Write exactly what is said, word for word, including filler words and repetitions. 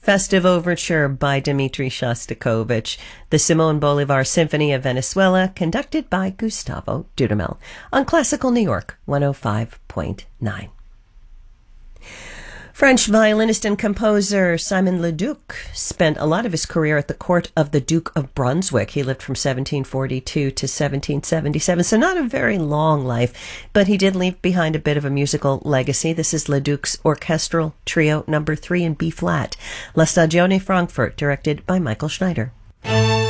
Festive Overture by Dmitri Shostakovich, the Simon Bolivar Symphony of Venezuela, conducted by Gustavo Dudamel, on Classical New York one oh five point nine. French violinist and composer Simon Leduc spent a lot of his career at the court of the Duke of Brunswick. He lived from seventeen forty-two to seventeen seventy-seven, so not a very long life, but he did leave behind a bit of a musical legacy. This is Leduc's Orchestral Trio number three in B-flat, La Stagione Frankfurt, directed by Michael Schneider.